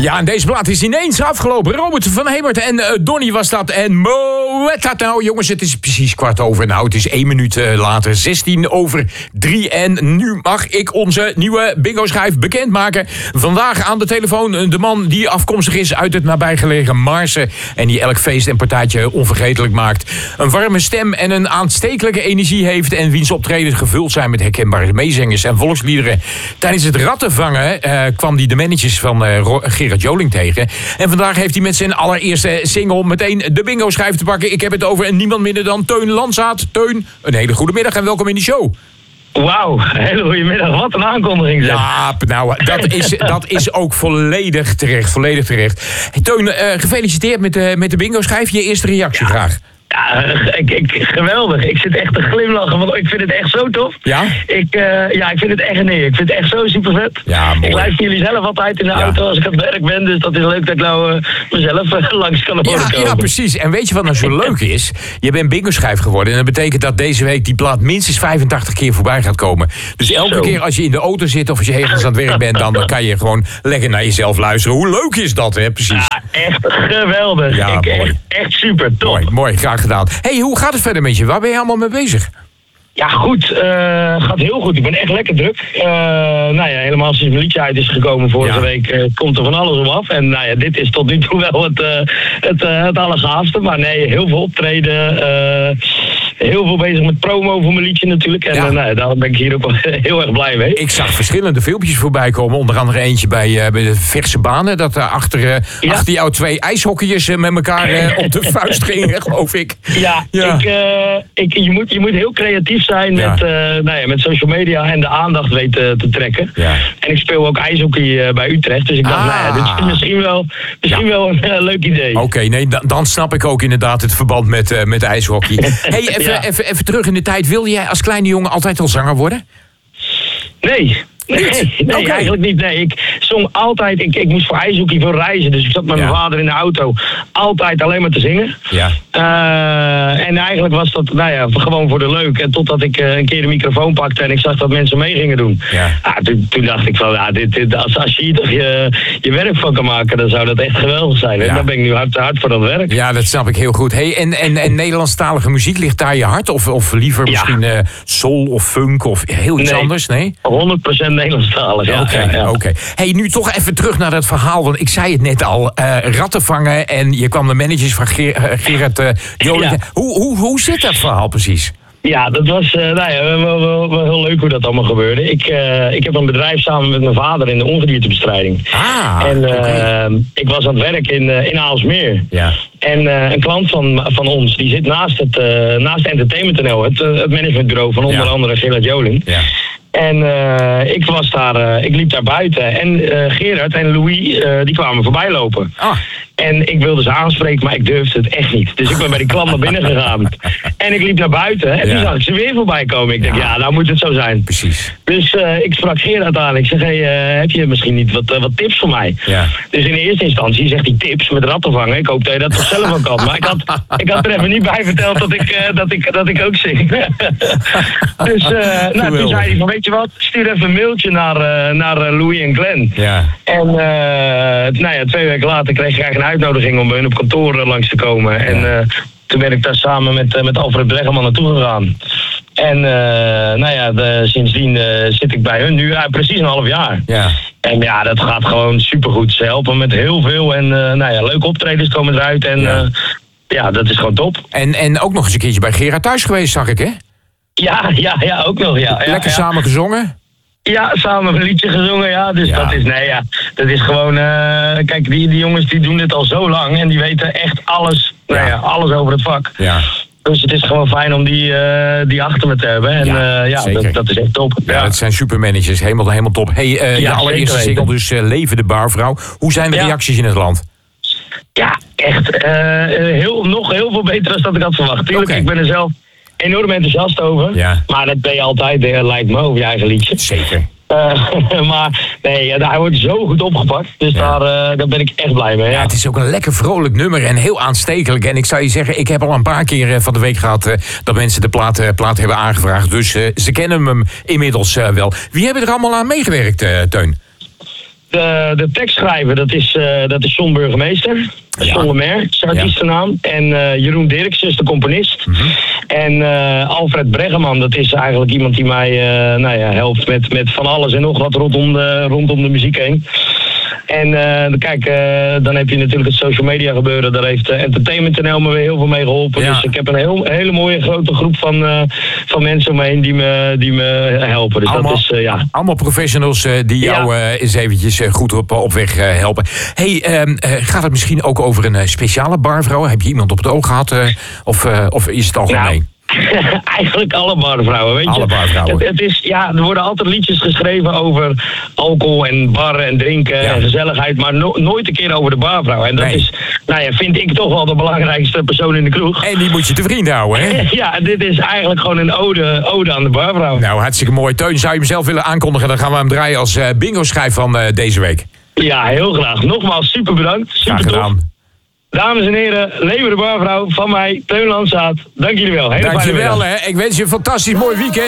Ja, en deze plaat is ineens afgelopen. Robert van Hemert en Donnie was dat. En Moët. Nou jongens, het is precies 15:15. Nou, het is 1 minuut later. 3:16. En nu mag ik onze nieuwe bingo-schijf bekendmaken. Vandaag aan de telefoon de man die afkomstig is uit het nabijgelegen Maarsen. En die elk feest en partijtje onvergetelijk maakt. Een warme stem en een aanstekelijke energie heeft. En wiens optredens gevuld zijn met herkenbare meezingers en volksliederen. Tijdens het rattenvangen kwam hij de mannetjes van Gerard Joling tegen. En vandaag heeft hij met zijn allereerste single meteen de bingo-schijf te pakken. Ik heb het over niemand minder dan Teun Landzaat. Teun, een hele goede middag en welkom in de show. Wauw, hele goede middag. Wat een aankondiging zeg. Ja, nou, dat is ook volledig terecht. Hey, Teun, gefeliciteerd met de bingo-schijf. Je eerste reactie graag. Ja, geweldig. Ik zit echt te glimlachen, want ik vind het echt zo tof. Ja? Ik vind het echt ik vind het echt zo super vet. Ja, mooi. Ik luister jullie zelf altijd in de auto als ik aan het werk ben, dus dat is leuk dat ik nou mezelf langs kan horen komen. Ja, precies. En weet je wat nou zo leuk is? Je bent bingo-schijf geworden en dat betekent dat deze week die plaat minstens 85 keer voorbij gaat komen. Dus elke keer als je in de auto zit of als je ergens aan het werk bent, dan kan je gewoon lekker naar jezelf luisteren. Hoe leuk is dat, hè? Precies. Ja, echt geweldig. Ja, mooi. Echt super, top. Mooi, graag gedaan. Hey, hoe gaat het verder met je? Waar ben je allemaal mee bezig? Ja, goed. Gaat heel goed. Ik ben echt lekker druk. Helemaal sinds mijn liedje uit is gekomen vorige week, komt er van alles om af. En dit is tot nu toe wel het allergaafste. Maar nee, heel veel optreden. Heel veel bezig met promo voor mijn liedje natuurlijk. En daar ben ik hier ook wel heel erg blij mee. Ik zag verschillende filmpjes voorbij komen. Onder andere eentje bij de verse banen. Dat achter jou 2 ijshockeyers met elkaar op de vuist gingen, geloof ik. Ja. Je moet heel creatief zijn met social media en de aandacht weten te trekken. Ja. En ik speel ook ijshockey bij Utrecht. Dus ik dacht, dit is misschien wel een leuk idee. Oké, nee, dan snap ik ook inderdaad het verband met ijshockey. Hey, even terug in de tijd. Wilde jij als kleine jongen altijd al zanger worden? Nee, eigenlijk niet. Nee, ik zong altijd. Ik moest voor ijshockey veel reizen. Dus ik zat met mijn vader in de auto. Altijd alleen maar te zingen. Ja. En eigenlijk was dat gewoon voor de leuk. En totdat ik een keer de microfoon pakte en ik zag dat mensen mee gingen doen. Ja. Toen dacht ik van, als je hier toch je werk van kan maken, dan zou dat echt geweldig zijn. Ja. En dan ben ik nu hard voor dat werk. Ja, dat snap ik heel goed. Hey, en Nederlandstalige muziek, ligt daar je hart? Of liever misschien soul of funk of heel iets anders? Nee? 100% Nederlandstalig. Oké. Hey, nu toch even terug naar dat verhaal, want ik zei het net al. Ratten vangen en je kwam de managers van Gerard Joling. Ja. Hoe zit dat verhaal precies? Ja, dat was wel heel leuk hoe dat allemaal gebeurde. Ik heb een bedrijf samen met mijn vader in de ongediertebestrijding. Ik was aan het werk in Aalsmeer. Ja. En een klant van ons, die zit naast Entertainment.nl, het managementbureau van onder andere Gerard Joling. Ja. En ik liep daar buiten. En Gerard en Louis, die kwamen voorbij lopen. Ah. En ik wilde ze aanspreken, maar ik durfde het echt niet. Dus ik ben bij die klant naar binnen gegaan. En ik liep naar buiten en toen zag ik ze weer voorbij komen. Ik denk, nou moet het zo zijn. Precies. Dus ik sprak Gerard aan. Ik zeg, heb je misschien niet wat tips voor mij? Ja. Dus in de eerste instantie zegt hij tips met ratten vangen. Ik hoop dat je dat toch zelf ook kan. Maar ik had er even niet bij verteld dat ik ook zing. Dus toen zei hij van, weet je wat, stuur even een mailtje naar Louis en Glenn. Ja. En 2 weken later kreeg ik eigenlijk een uitnodiging om bij hun op kantoor langs te komen. Ja. En toen ben ik daar samen met Alfred Breggeman naartoe gegaan. En sindsdien zit ik bij hun nu precies een half jaar. Ja. En dat gaat gewoon supergoed. Ze helpen met heel veel en leuke optredens komen eruit. En dat is gewoon top. En ook nog eens een keertje bij Gerard thuis geweest, zag ik, hè? Ja, ook nog, ja. Lekker samen gezongen? Ja, samen een liedje gezongen, ja. Dus dat is gewoon... kijk, die jongens die doen dit al zo lang en die weten echt alles, alles over het vak. Ja. Dus het is gewoon fijn om die achter me te hebben. En dat is echt top. Ja, dat zijn supermanagers. Helemaal top. Hey, je allereerste single dus Leven de Barvrouw. Hoe zijn de reacties in het land? Ja, echt nog heel veel beter dan dat ik had verwacht. Tuurlijk, ik ben er zelf enorm enthousiast over. Ja. Maar dat ben je altijd, lijkt me, over je eigen liedje. Zeker. Maar nee, hij wordt zo goed opgepakt. Dus daar ben ik echt blij mee. Ja. Ja, het is ook een lekker vrolijk nummer en heel aanstekelijk. En ik zou je zeggen, ik heb al een paar keer van de week gehad dat mensen de plaat hebben aangevraagd. Dus ze kennen hem inmiddels wel. Wie hebben er allemaal aan meegewerkt, Teun? De tekstschrijver, dat is John Burgemeester. John Lemaire, zijn artiestennaam. En Jeroen Dirksen is de componist. En Alfred Breggeman, dat is eigenlijk iemand die mij helpt met van alles en nog wat rondom de muziek heen. En dan heb je natuurlijk het social media gebeuren. Daar heeft Entertainment.nl me weer heel veel mee geholpen. Ja. Dus ik heb een hele mooie grote groep van mensen om me heen die me helpen. Dus allemaal, dat is, allemaal professionals die jou eens eventjes goed op weg helpen. Hey, gaat het misschien ook over een speciale barvrouw? Heb je iemand op het oog gehad? Of is het algemeen? Eigenlijk alle barvrouwen, weet je. Alle barvrouwen. Het is, er worden altijd liedjes geschreven over alcohol en barren en drinken en gezelligheid, maar nooit een keer over de barvrouw. En dat is, vind ik toch wel de belangrijkste persoon in de kroeg. En die moet je te vriend houden, hè? Ja, dit is eigenlijk gewoon een ode aan de barvrouw. Nou, hartstikke mooi. Teun, zou je hem zelf willen aankondigen? Dan gaan we hem draaien als bingo-schijf van deze week. Ja, heel graag. Nogmaals, super bedankt. Super graag gedaan. Tof. Dames en heren, leven de barvrouw van mij, Teun Landzaat. Dank jullie wel. Dank je wel, hè. Ik wens je een fantastisch mooi weekend.